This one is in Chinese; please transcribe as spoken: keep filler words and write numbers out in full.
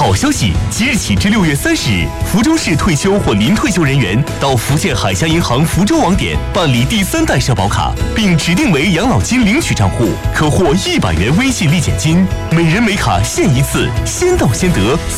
好消息！即日起至六月三十日，福州市退休或临退休人员到福建海峡银行福州网点办理第三代社保卡，并指定为养老金领取账户，可获一百元微信立减金，每人每卡限一次，先到先得。